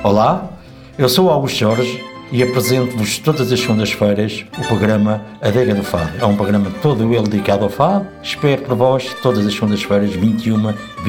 Olá, eu sou o Augusto Jorge e apresento-vos todas as segundas-feiras o programa Adega do Fado. É um programa todo ele dedicado ao fado. Espero por vós todas as segundas-feiras, 21,